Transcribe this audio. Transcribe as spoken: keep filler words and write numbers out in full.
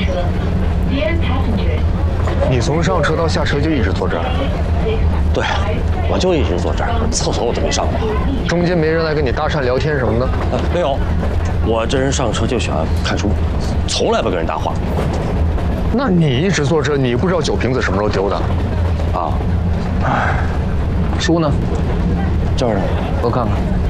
你从上车到下车就一直坐这儿？ 对，我就一直坐这儿，厕所我都没上过。 中间没人来跟你搭讪聊天什么的？ 呃，没有，我这人上车就喜欢看书，从来不跟人搭话。 那你一直坐这，你不知道酒瓶子什么时候丢的？ 啊， 书呢？ 这儿呢， 我看看。